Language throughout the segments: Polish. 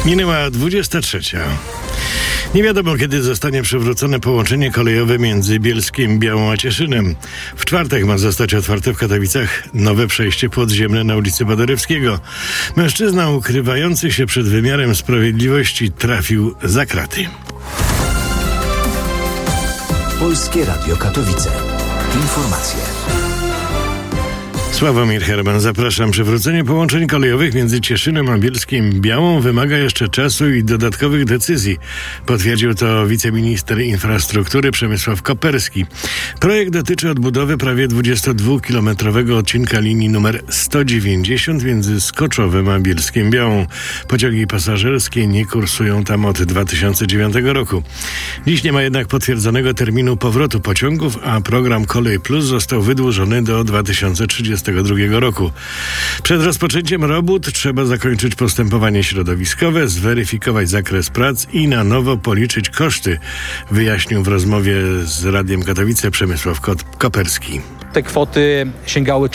Minęła 23. Nie wiadomo, kiedy zostanie przywrócone połączenie kolejowe między Bielskiem, Białą a Cieszynem. W czwartek ma zostać otwarte w Katowicach nowe przejście podziemne na ulicy Paderewskiego. Mężczyzna ukrywający się przed wymiarem sprawiedliwości trafił za kraty. Polskie Radio Katowice. Informacje. Sławomir Herman, zapraszam. Przywrócenie połączeń kolejowych między Cieszynem a Bielskiem Białą wymaga jeszcze czasu i dodatkowych decyzji. Potwierdził to wiceminister infrastruktury Przemysław Koperski. Projekt dotyczy odbudowy prawie 22-kilometrowego odcinka linii numer 190 między Skoczowem a Bielskiem Białą. Pociągi pasażerskie nie kursują tam od 2009 roku. Dziś nie ma jednak potwierdzonego terminu powrotu pociągów, a program Kolej Plus został wydłużony do 2032 roku. Przed rozpoczęciem robót trzeba zakończyć postępowanie środowiskowe, zweryfikować zakres prac i na nowo policzyć koszty, wyjaśnił w rozmowie z Radiem Katowice Przemysław Koperski. Te kwoty sięgały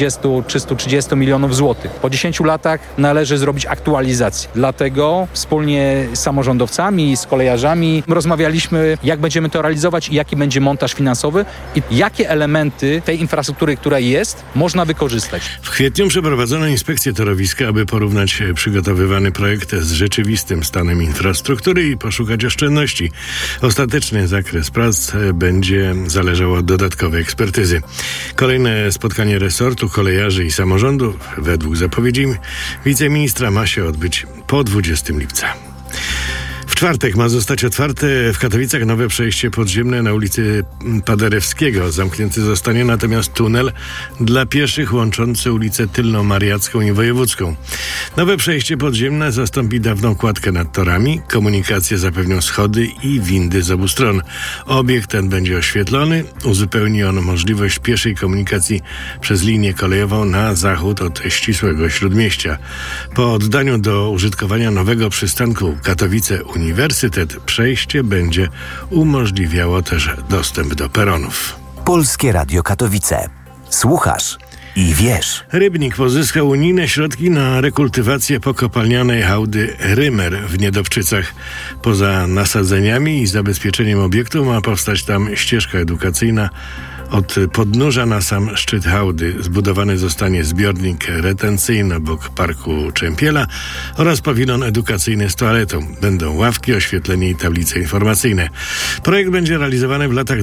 320-330 milionów złotych. Po 10 latach należy zrobić aktualizację. Dlatego wspólnie z samorządowcami, z kolejarzami rozmawialiśmy, jak będziemy to realizować i jaki będzie montaż finansowy i jakie elementy tej infrastruktury, która jest, można wykorzystać. W kwietniu przeprowadzono inspekcję torowiska, aby porównać przygotowywany projekt z rzeczywistym stanem infrastruktury i poszukać oszczędności. Ostateczny zakres prac będzie zależał od dodatkowej ekspertyzy. Kolejne spotkanie resortu, kolejarzy i samorządów, według zapowiedzi wiceministra, ma się odbyć po 20 lipca. W czwartek ma zostać otwarte w Katowicach nowe przejście podziemne na ulicy Paderewskiego. Zamknięty zostanie natomiast tunel dla pieszych łączący ulicę Tylno-Mariacką i Wojewódzką. Nowe przejście podziemne zastąpi dawną kładkę nad torami. Komunikację zapewnią schody i windy z obu stron. Obiekt ten będzie oświetlony. Uzupełni on możliwość pieszej komunikacji przez linię kolejową na zachód od ścisłego Śródmieścia. Po oddaniu do użytkowania nowego przystanku Katowice Uniwersytet przejście będzie umożliwiało też dostęp do peronów. Polskie Radio Katowice. Słuchasz i wiesz. Rybnik pozyskał unijne środki na rekultywację pokopalnianej hałdy Rymer w Niedobczycach. Poza nasadzeniami i zabezpieczeniem obiektu ma powstać tam ścieżka edukacyjna. Od podnóża na sam szczyt hałdy zbudowany zostanie zbiornik retencyjny obok Parku Czempiela oraz pawilon edukacyjny z toaletą. Będą ławki, oświetlenie i tablice informacyjne. Projekt będzie realizowany w latach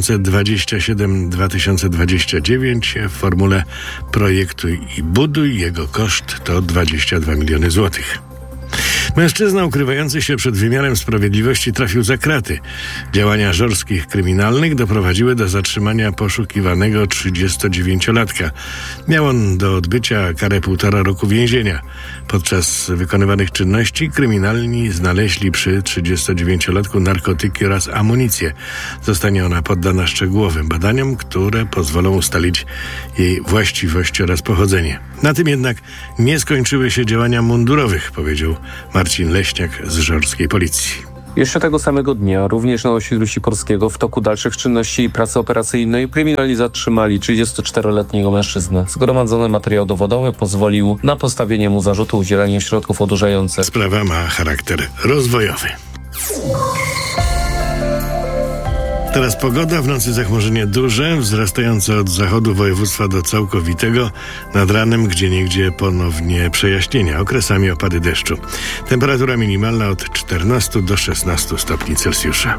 2027-2029 w formule projektuj i buduj. Jego koszt to 22 miliony złotych. Mężczyzna ukrywający się przed wymiarem sprawiedliwości trafił za kraty. Działania żorskich kryminalnych doprowadziły do zatrzymania poszukiwanego 39-latka. Miał on do odbycia karę 1,5 roku więzienia. Podczas wykonywanych czynności kryminalni znaleźli przy 39-latku narkotyki oraz amunicję. Zostanie ona poddana szczegółowym badaniom, które pozwolą ustalić jej właściwości oraz pochodzenie. Na tym jednak nie skończyły się działania mundurowych, powiedział Marcin Leśniak z żorskiej policji. Jeszcze tego samego dnia, również na osiedlu Sikorskiego, w toku dalszych czynności i pracy operacyjnej kryminalni zatrzymali 34-letniego mężczyznę. Zgromadzony materiał dowodowy pozwolił na postawienie mu zarzutu udzielania środków odurzających. Sprawa ma charakter rozwojowy. Teraz pogoda, w nocy zachmurzenie duże, wzrastające od zachodu województwa do całkowitego. Nad ranem gdzieniegdzie ponownie przejaśnienia, okresami opady deszczu. Temperatura minimalna od 14 do 16 stopni Celsjusza.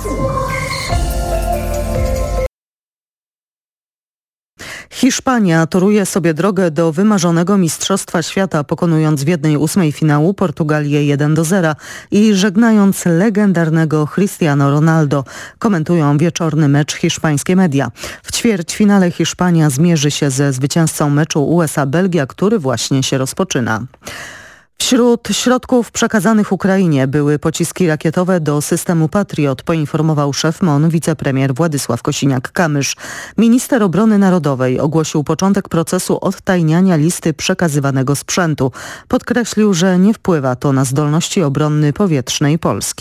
Hiszpania toruje sobie drogę do wymarzonego Mistrzostwa Świata, pokonując w 1/8 finału Portugalię 1-0 i żegnając legendarnego Cristiano Ronaldo. Komentują wieczorny mecz hiszpańskie media. W ćwierćfinale Hiszpania zmierzy się ze zwycięzcą meczu USA-Belgia, który właśnie się rozpoczyna. Wśród środków przekazanych Ukrainie były pociski rakietowe do systemu Patriot, poinformował szef MON wicepremier Władysław Kosiniak-Kamysz. Minister Obrony Narodowej ogłosił początek procesu odtajniania listy przekazywanego sprzętu. Podkreślił, że nie wpływa to na zdolności obrony powietrznej Polski.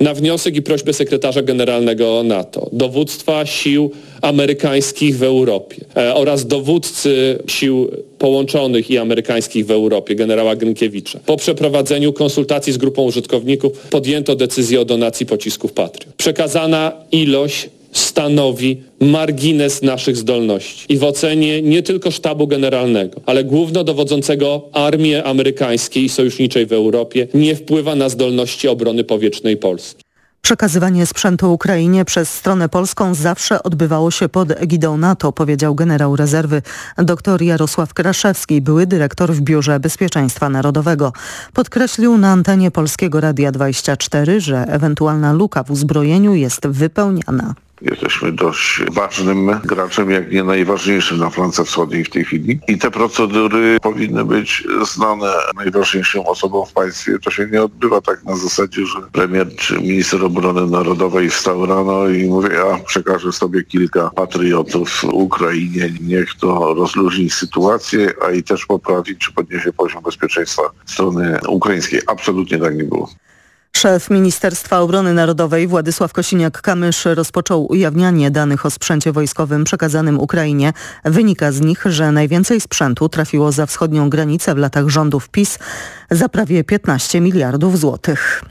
na wniosek i prośbę sekretarza generalnego NATO, dowództwa sił amerykańskich w Europie oraz dowódcy sił połączonych i amerykańskich w Europie, generała Grynkiewicza. Po przeprowadzeniu konsultacji z grupą użytkowników podjęto decyzję o donacji pocisków Patriot. Przekazana ilość stanowi margines naszych zdolności i w ocenie nie tylko sztabu generalnego, ale głównodowodzącego armii amerykańskiej i sojuszniczej w Europie nie wpływa na zdolności obrony powietrznej Polski. Przekazywanie sprzętu Ukrainie przez stronę polską zawsze odbywało się pod egidą NATO, powiedział generał rezerwy dr Jarosław Kraszewski, były dyrektor w Biurze Bezpieczeństwa Narodowego. Podkreślił na antenie Polskiego Radia 24, że ewentualna luka w uzbrojeniu jest wypełniana. Jesteśmy dość ważnym graczem, jak nie najważniejszym na flance wschodniej w tej chwili. I te procedury powinny być znane najważniejszym osobom w państwie. To się nie odbywa tak na zasadzie, że premier czy minister obrony narodowej wstał rano i mówi, ja przekażę sobie kilka patriotów Ukrainie. Niech to rozluźni sytuację, a i też poprawi czy podniesie poziom bezpieczeństwa strony ukraińskiej. Absolutnie tak nie było. Szef Ministerstwa Obrony Narodowej Władysław Kosiniak-Kamysz rozpoczął ujawnianie danych o sprzęcie wojskowym przekazanym Ukrainie. Wynika z nich, że najwięcej sprzętu trafiło za wschodnią granicę w latach rządów PiS za prawie 15 miliardów złotych.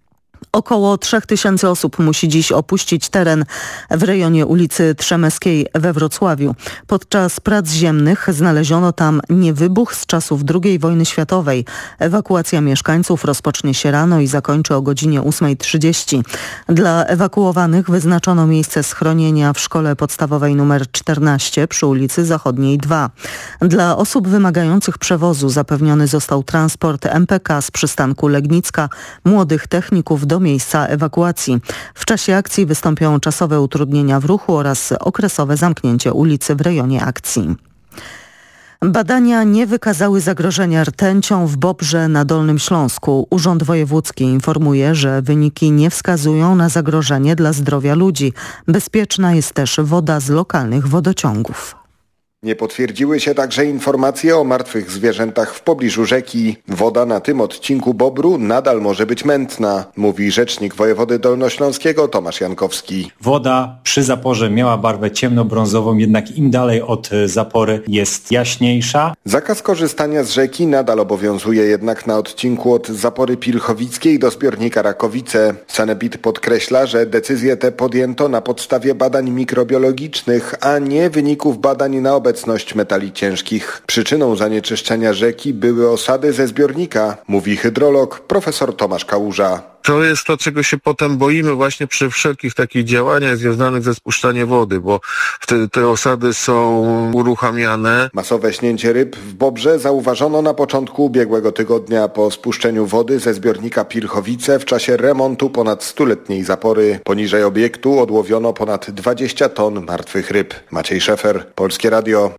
Około 3000 osób musi dziś opuścić teren w rejonie ulicy Trzemeskiej we Wrocławiu. Podczas prac ziemnych znaleziono tam niewybuch z czasów II wojny światowej. Ewakuacja mieszkańców rozpocznie się rano i zakończy o godzinie 8:30. Dla ewakuowanych wyznaczono miejsce schronienia w szkole podstawowej nr 14 przy ulicy Zachodniej 2. Dla osób wymagających przewozu zapewniony został transport MPK z przystanku Legnicka młodych techników do miejsca ewakuacji. W czasie akcji wystąpią czasowe utrudnienia w ruchu oraz okresowe zamknięcie ulicy w rejonie akcji. Badania nie wykazały zagrożenia rtęcią w Bobrze na Dolnym Śląsku. Urząd Wojewódzki informuje, że wyniki nie wskazują na zagrożenie dla zdrowia ludzi. Bezpieczna jest też woda z lokalnych wodociągów. Nie potwierdziły się także informacje o martwych zwierzętach w pobliżu rzeki. Woda na tym odcinku Bobru nadal może być mętna, mówi rzecznik wojewody dolnośląskiego Tomasz Jankowski. Woda przy zaporze miała barwę ciemnobrązową, jednak im dalej od zapory jest jaśniejsza. Zakaz korzystania z rzeki nadal obowiązuje jednak na odcinku od zapory Pilchowickiej do zbiornika Rakowice. Sanepid podkreśla, że decyzje te podjęto na podstawie badań mikrobiologicznych, a nie wyników badań na obecność metali ciężkich. Przyczyną zanieczyszczenia rzeki były osady ze zbiornika, mówi hydrolog profesor Tomasz Kałuża. To jest to, czego się potem boimy właśnie przy wszelkich takich działaniach związanych ze spuszczaniem wody, bo wtedy te osady są uruchamiane. Masowe śnięcie ryb w Bobrze zauważono na początku ubiegłego tygodnia po spuszczeniu wody ze zbiornika Pilchowice w czasie remontu ponad 100-letniej zapory. Poniżej obiektu odłowiono ponad 20 ton martwych ryb. Maciej Szefer, Polskie Radio.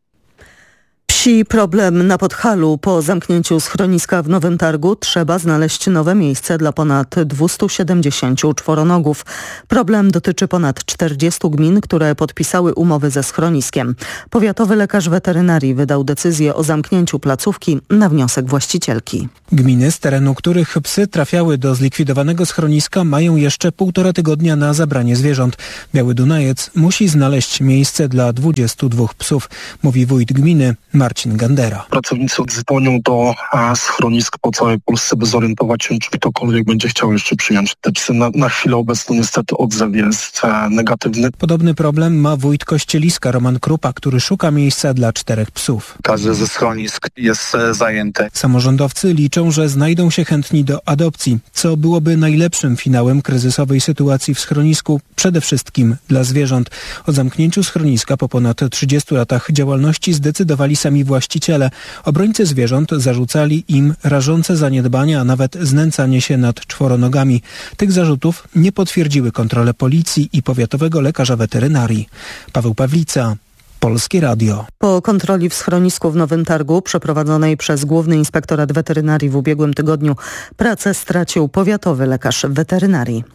Wsi problem na Podhalu. Po zamknięciu schroniska w Nowym Targu trzeba znaleźć nowe miejsce dla ponad 270 czworonogów. Problem dotyczy ponad 40 gmin, które podpisały umowy ze schroniskiem. Powiatowy lekarz weterynarii wydał decyzję o zamknięciu placówki na wniosek właścicielki. Gminy, z terenu których psy trafiały do zlikwidowanego schroniska, mają jeszcze 1,5 tygodnia na zabranie zwierząt. Biały Dunajec musi znaleźć miejsce dla 22 psów, mówi wójt gminy Marcin Gandera. Pracownicy dzwonią do schronisk po całej Polsce, by zorientować się, czy ktokolwiek będzie chciał jeszcze przyjąć te psy. Na chwilę obecną niestety odzew jest negatywny. Podobny problem ma wójt Kościeliska Roman Krupa, który szuka miejsca dla 4 psów. Każdy ze schronisk jest zajęty. Samorządowcy liczą, że znajdą się chętni do adopcji, co byłoby najlepszym finałem kryzysowej sytuacji w schronisku, przede wszystkim dla zwierząt. O zamknięciu schroniska po ponad 30 latach działalności zdecydowali sami właściciele. Obrońcy zwierząt zarzucali im rażące zaniedbania, a nawet znęcanie się nad czworonogami. Tych zarzutów nie potwierdziły kontrole policji i powiatowego lekarza weterynarii. Paweł Pawlica, Polskie Radio. Po kontroli w schronisku w Nowym Targu przeprowadzonej przez Główny Inspektorat Weterynarii w ubiegłym tygodniu pracę stracił powiatowy lekarz weterynarii.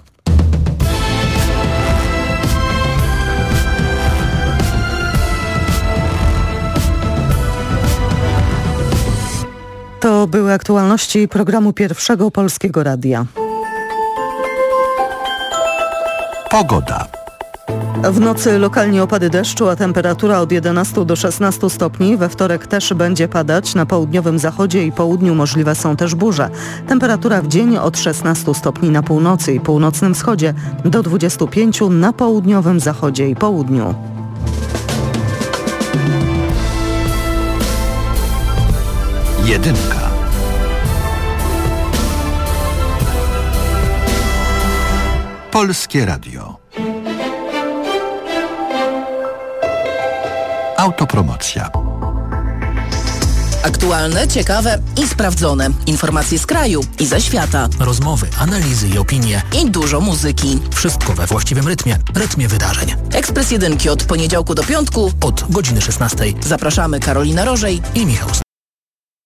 To były aktualności programu Pierwszego Polskiego Radia. Pogoda. W nocy lokalnie opady deszczu, a temperatura od 11 do 16 stopni. We wtorek też będzie padać. Na południowym zachodzie i południu możliwe są też burze. Temperatura w dzień od 16 stopni na północy i północnym wschodzie do 25 na południowym zachodzie i południu. Jedynka. Polskie Radio. Autopromocja. Aktualne, ciekawe i sprawdzone. Informacje z kraju i ze świata. Rozmowy, analizy i opinie. I dużo muzyki. Wszystko we właściwym rytmie wydarzeń. Ekspres Jedynki od poniedziałku do piątku od godziny 16. Zapraszamy Karolina Rożej i Michał